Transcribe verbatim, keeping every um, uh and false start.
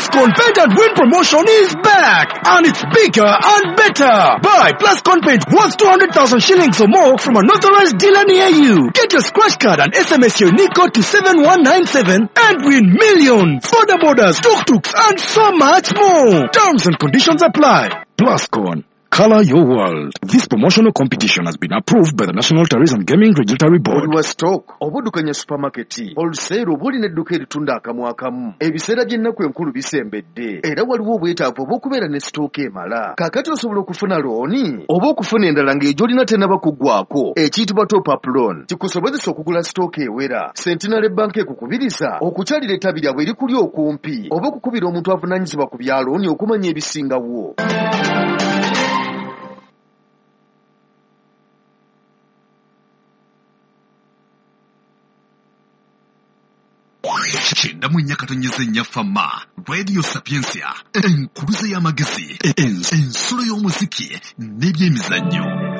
Plascon Paint and Win promotion is back, and it's bigger and better. Buy Plascon Paint worth two hundred thousand shillings or more from an authorized dealer near you. Get your scratch card and S M S your unique code to seven one nine seven and win millions. Border borders, tuk-tuks, and so much more. Terms and conditions apply. Plascon. Color your world. This promotional competition has been approved by the National Tourism Gaming Regulatory Board. Oli wa stock, obudukanya supermarket, wholesale obuli nedduka eritunda akamu akamu. Ebiseera by'ennaku enkulu bisembedde. Era waliwo obwetaavu obw'okubeera ne stock emala. Kaakati osobola okufuna looni oba okufuna endala ng'egyolina tennaba kuggwako. Ekiyitibwa top up loan. Kikusobozesa okugula stock ewera. Centenary Bank ekukubiriza okukyalira ettabi lyabwe erikuli okumpi oba okukubira omuntu avunaanyizibwa ku bya looni okumanya ebisingawo. Chenda mwenye katonyeze nyafama Radio Sapiensia enkuluze y'amagezi ensulo y'omuziki n'ebyemizannyo.